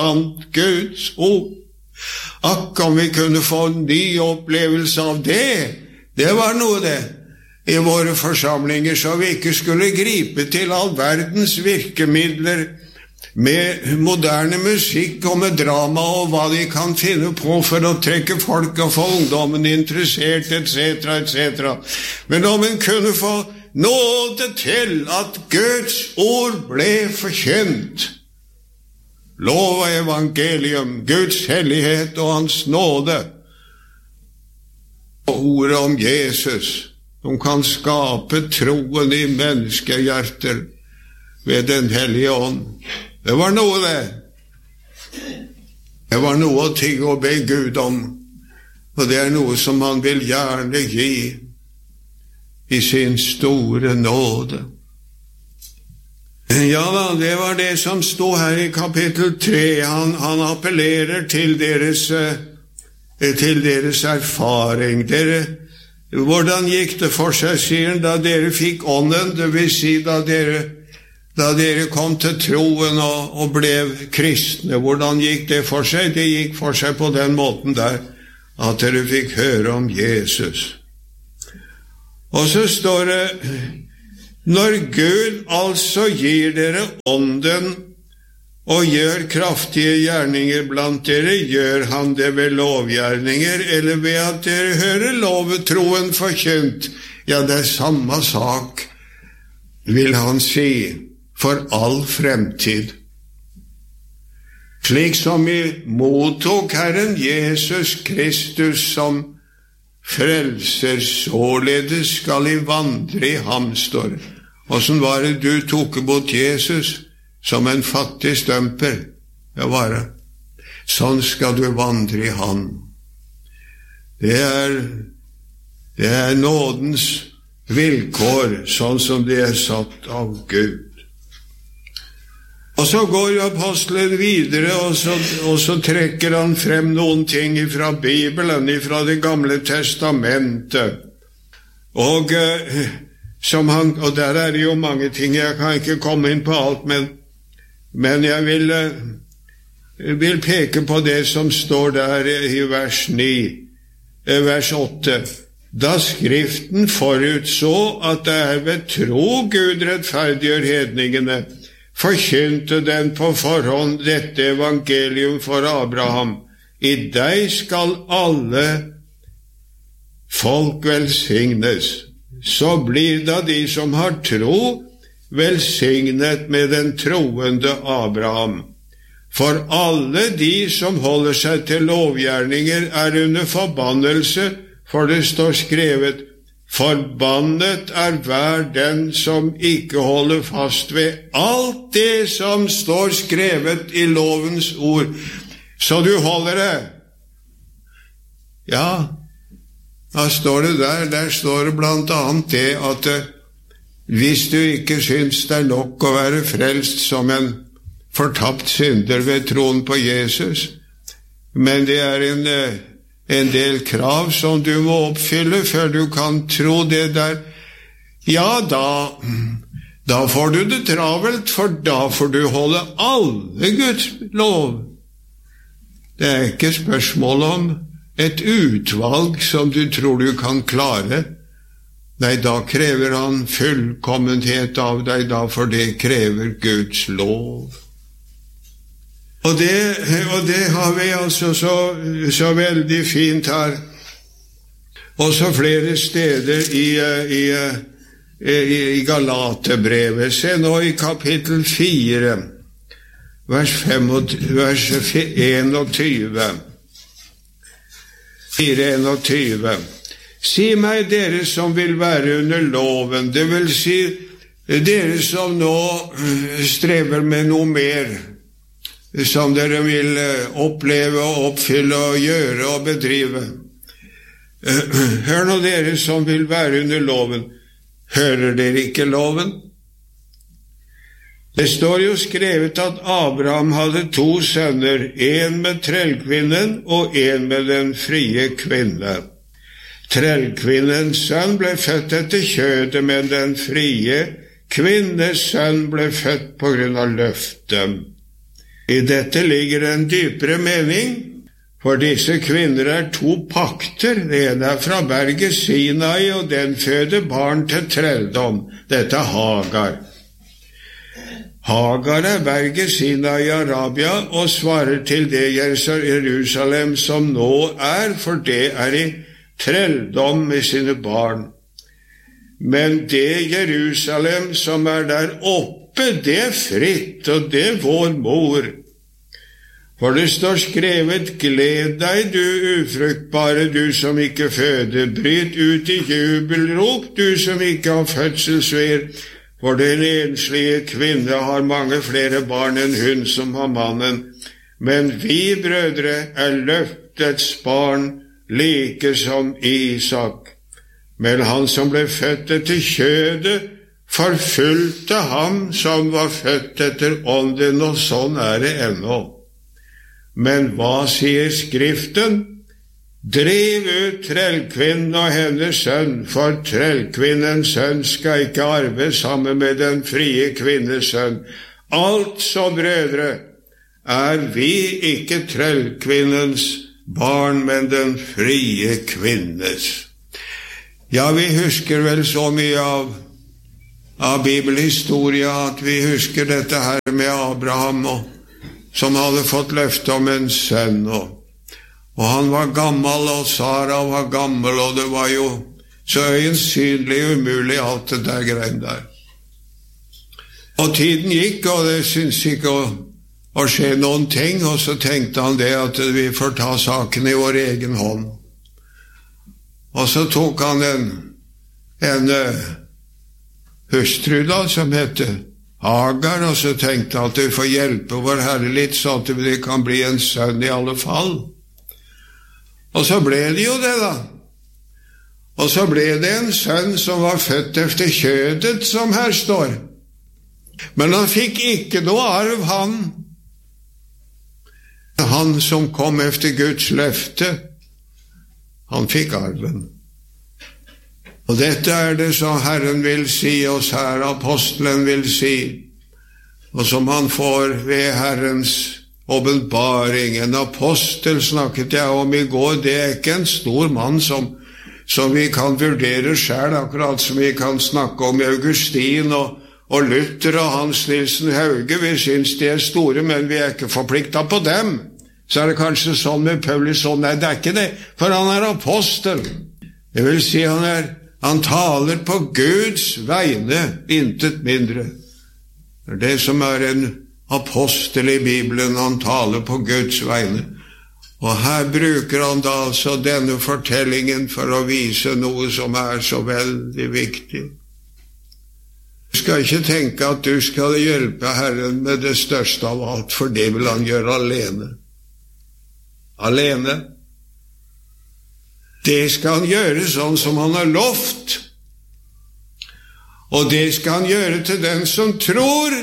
Guds ord. Akk om vi kunne få en ny opplevelse av det. Det var noe det. I våre forsamlinger, så vi ikke skulle gripe til all verdens virkemidler med moderne musikk og med drama og hva de kan finne på for å trekke folk og få ungdommen interessert, etc., etc. Men om en kunne få nåde til at Guds ord ble forkynt, lov og evangelium, Guds hellighet og hans nåde, og ordet om Jesus, som kan skape troen i menneskehjerter ved den hellige ånd. Det var noe det. Det var noe å tigge og be Gud om, og det er noe som han vil gjerne gi i sin store nåde. Ja da, det var det som stod her i kapittel 3. Han appellerer til deres erfaring. Hvordan gikk det for seg, sier han, da dere fikk ånden, det vil si da dere kom til troen og ble kristne? Hvordan gikk det for seg? Det gikk for seg på den måten der, at dere fikk høre om Jesus. Og så står det, når Gud altså gir dere ånden og gjør kraftige gjerninger blant dere, gjør han det ved lovgjerninger, eller ved at dere hører lovetroen forkynt? Ja, det er samme sak, vil han si, for all fremtid. Slik som vi mottok Herren Jesus Kristus som frelser, således skal I vandre I ham, står. Hvordan var det du tok imot Jesus? Som en fattig stømper. Ja, bare. Sånn skal du vandre I ham. Det er nådens vilkår, sånn som det er satt av Gud. Og så går apostelen videre, og så trekker han frem noen ting fra Bibelen, fra det gamle testamentet. Og der er det jo mange ting, jeg kan ikke komme inn på alt, men jeg vil peke på det som står der i vers 8. Da Skriften forutså at det er ved tro Gud rettferdiggjør hedningene, forkynte den på forhånd dette evangelium for Abraham. I deg skal alle folk velsignes. Så blir da de som har tro velsignet med den troende Abraham. For alle de som holder seg til lovgjerninger er under forbannelse, for det står skrevet, forbannet er hver den som ikke holder fast ved alt det som står skrevet i lovens ord. Så du holder det? Ja, da står det der står det blant annet det at hvis du ikke syns det er nok å være frelst som en fortapt synder ved troen på Jesus, men det er en del krav som du må oppfylle før du kan tro det der, ja, da får du det travelt, for da får du holde alle Guds lov. Det er ikke spørsmål om et utvalg som du tror du kan klare. Nei, da krever han fullkommenhet av deg, for det krever Guds lov. Og det har vi altså så veldig fint her. Også flere steder i Galaterbrevet. Se nå i kapittel 4, vers 21. 4:21. Si meg, dere som vil være under loven, det vil si dere som nå strever med noe mer, som dere vil oppleve og oppfylle og gjøre og bedrive. Hør nå, dere som vil være under loven, hører dere ikke loven? Det står jo skrevet at Abraham hadde 2 sønner, en med trellkvinnen og en med den frie kvinne. Trellkvinnens sønn ble født etter kjødet, men den frie kvinnes sønn ble født på grunn av løftet. I dette ligger en dypere mening, for disse kvinner 2 pakter. Det ene fra berget Sinai, og den føder barn til trelldom. Dette Hagar. Hagar berget Sinai i Arabia og svarer til det Jerusalem som nå for det i trelldom med sine barn. Men det Jerusalem som der oppe, det fritt, og det vår mor. For det står skrevet, gled deg, du ufruktbare, du som ikke føder, bryt ut i jubelrop, du som ikke har fødselsvær, for den enslige kvinne har mange flere barn enn hun som har mannen. Men vi, brødre, løftets barn, like som Isak. Men han som ble født etter kjødet, forfulgte ham som var født etter ånden, og sånn det ennå. Men hva sier Skriften? Driv ut trellkvinnen og hennes sønn, for trellkvinnens sønn skal ikke arve sammen med den frie kvinnes sønn. Altså, brødre, vi ikke trellkvinnens barn, men den frie kvinnes. Ja, vi husker vel så mye av bibelhistoria at vi husker dette her med Abraham, som hadde fått løfte om en sønn, og han var gammel, og Sara var gammel, og det var jo så øyensynlig umulig alt det der greien der. Og tiden gikk, og det syntes ikke å skje noen ting, og så tenkte han det at vi får ta saken i vår egen hånd. Og så tok han en hustru da, som hette Hagar, og så tenkte han at vi får hjelpe vår Herre litt, så at det kan bli en sønn i alle fall. Og så ble det jo det da. Og så ble det en sønn som var født efter kjødet, som her står. Men han fikk ikke noe arv, han som kom efter Guds løfte. Han fikk arven. Og dette det som Herren vil si oss her, apostelen vil si, og som han får ved Herrens åpenbaring. En apostel snakket jeg om i går, det ikke en stor mann som vi kan vurdere selv, akkurat som vi kan snakke om Augustin og Luther og Hans Nilsen Hauge. Vi synes de store, men vi ikke forpliktet på dem. Så det kanskje sånn med Paulus, nei, det ikke det, for han apostel. Det vil si han taler på Guds vegne, intet mindre. Det som en apostel i Bibelen, han taler på Guds vegne. Og her bruker han da altså denne fortellingen for å vise noe som så veldig viktig. Du skal ikke tenke at du skal hjelpe Herren med det største av alt, for det vil han gjøre alene. Alene. Det skal han gjøre sånn som han har lovt. Og det skal han gjøre til den som tror,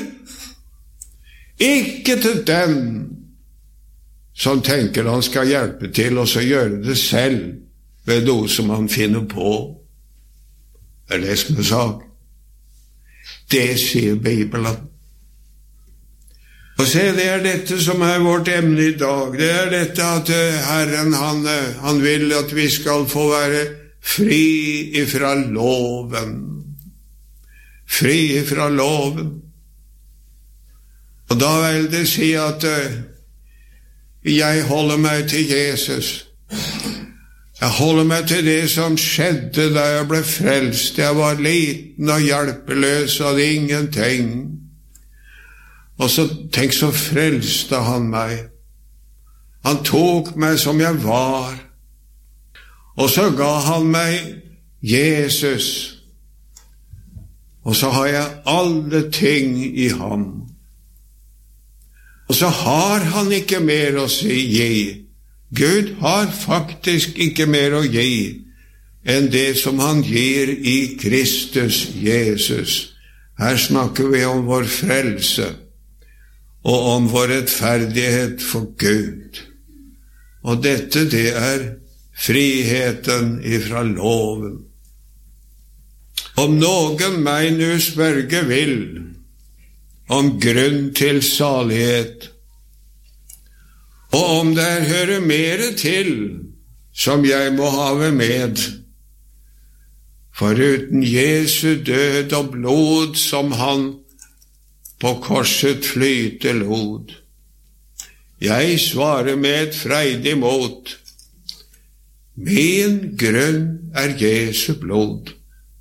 ikke til den som tenker han skal hjelpe til, og så gjøre det selv ved noe som han finner på. Det det som sak. Det sier Bibelen. Og se, det dette som vårt emne i dag. Det dette at Herren, han vil at vi skal få være fri ifra loven. Fri ifra loven. Og da vil det si at jeg holder meg til Jesus. Jeg holder meg til det som skjedde da jeg ble frelst. Jeg var liten og hjelpeløs, og hadde ingenting. Og så tenk, så frelste han meg. Han tok meg som jeg var. Og så ga han meg Jesus. Og så har jeg alle ting i ham. Og så har han ikke mer å gi. Gud har faktisk ikke mer å gi enn det som han gir i Kristus Jesus. Her snakker vi om vår frelse og om vår rettferdighet for Gud. Og dette, det friheten ifra loven. Om noen meg nu spørge vil om grunn til salighet, Og om der hører mere til, som jeg må have med, foruten Jesu død og blod, som han på korset flyte lod. Jeg svarer med et freidig mot, min grunn Jesu blod.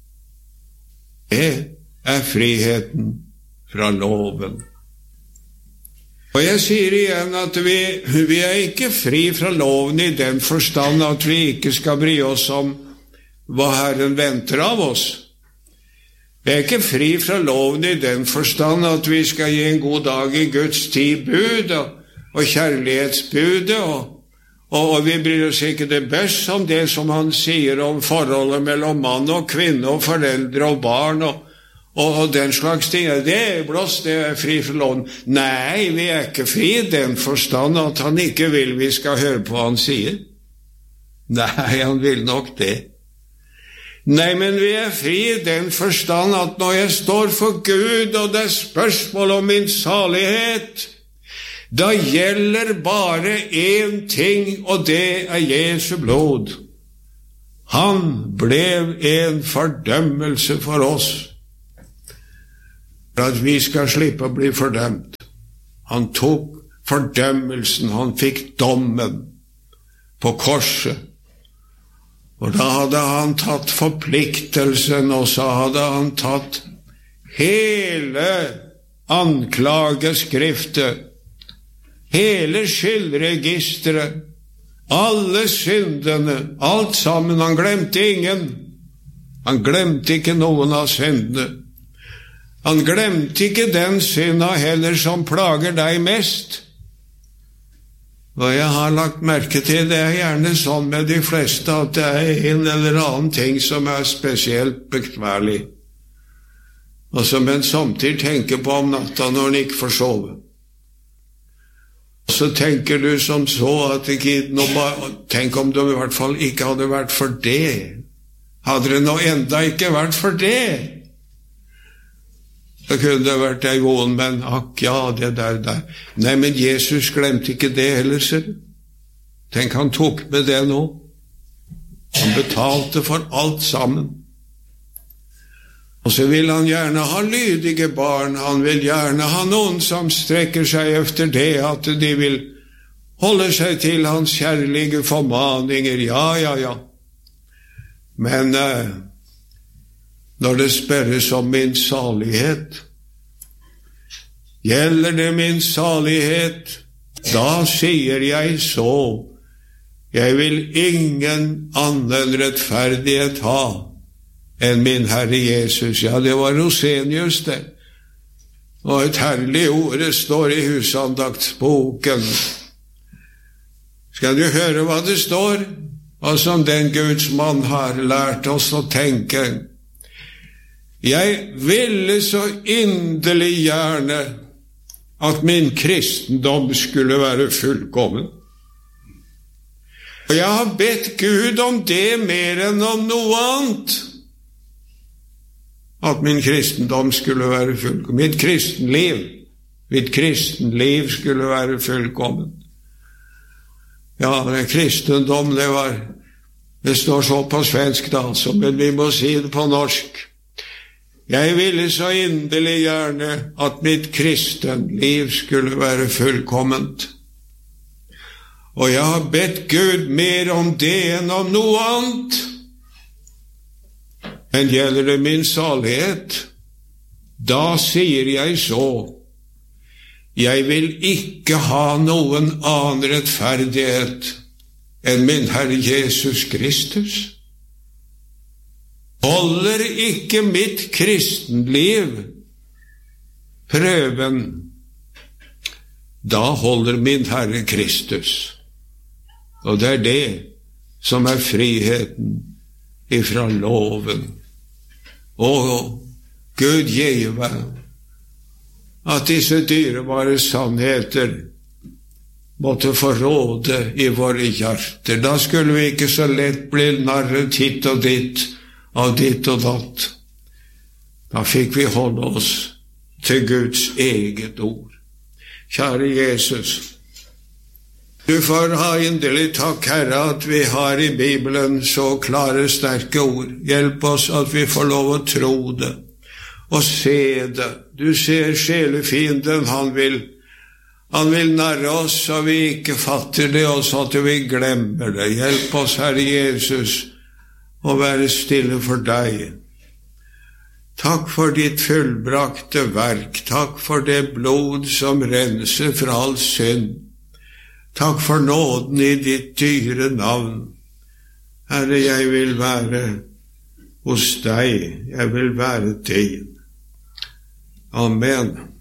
Det friheten fra loven. Og jeg sier igjen at vi ikke fri fra loven i den forstand at vi ikke skal bry oss om hva Herren venter av oss. Vi ikke fri fra loven i den forstand at vi skal gi en god dag i Guds 10 bud og kjærlighetsbudet, og vi bryr oss ikke det best om det som han sier om forholdet mellom mann og kvinne og foreldre og barn og den slags ting. Det blåst, det fri fra loven. Nei, vi ikke fri i den forstand at han ikke vil vi skal høre på hva han sier. Nei, han vil nok det. Nei, men vi fri i den forstand at når jeg står for Gud, og det spørsmål om min salighet, da gjelder bare en ting, og det Jesu blod. Han blev en fordømmelse for oss, for at vi skal slippe å bli fordømt. Han tok fordømmelsen, han fikk dommen på korset. Og da hadde han tatt forpliktelsen, og så hadde han tatt hele anklageskriftet, hele skyldregisteret, alle syndene, alt sammen. Han glemte ingen. Han glemte ikke noen av syndene. Han glemte ikke den synda heller som plager deg mest. Og jeg har lagt merke til, det gjerne sånn med de fleste, at det en eller annen ting som spesielt bekværlig, og som en samtidig tenker på om natta når en ikke får sove. Og så tenker du som så at tenk om det i hvert fall ikke hadde vært for det. Hadde det nå enda ikke vært for det, så kunne det vært ei vond, men akk ja, det der. Nei, men Jesus glemte ikke det heller, ser du. Tenk, han tok med det nå. Han betalte for alt sammen. Og så vil han gjerne ha lydige barn. Han vil gjerne ha noen som strekker seg efter det, at de vil holde seg til hans kjærlige formaninger. Ja. Men når det spørres om min salighet, gjelder det min salighet, da sier jeg så, jeg vil ingen annen rettferdighet ha enn min Herre Jesus. Ja, det var Rosenius det. Og et herlig ord står i husandaktsboken. Skal du høre hva det står? Og som den Guds mann har lært oss å tenke. Jeg ville så inderlig gjerne at min kristendom skulle være fullkommen. Og jeg har bedt Gud om det mer enn om noe annet. At min kristendom skulle være fullkommen. Mitt kristenliv skulle være fullkommen. Ja, kristendom, det står så på svensk da, altså, men vi må si det på norsk. Jeg ville så inderlig gjerne at mitt kristenliv skulle være fullkomment. Og jeg har bedt Gud mer om det enn om noe annet. Men gjelder det min salighet, da sier jeg så, jeg vil ikke ha noen annen rettferdighet enn min Herre Jesus Kristus. Holder ikke mitt kristenliv prøven, da holder min Herre Kristus. Og det det som friheten ifra loven. Og Gud give at disse dyrebare sannheter måtte få råde i våre hjerter. Da skulle vi ikke så lett bli narret hit og dit, av ditt og datt. Da fikk vi holde oss til Guds eget ord. Kjære Jesus, Du får ha inderlig takk, Herre, at vi har i Bibelen så klare, sterke ord. Hjelp oss at vi får lov å tro det og se det. Du ser sjelefienden, han vil narre oss så vi ikke fatter det, og så at vi glemmer det. Hjelp oss, Herre Jesus, å være stille for deg. Takk for ditt fullbrakte verk. Takk for det blod som renser fra all synd. Takk for nåden i ditt dyre navn. Herre, jeg vil være hos deg. Jeg vil være din. Amen.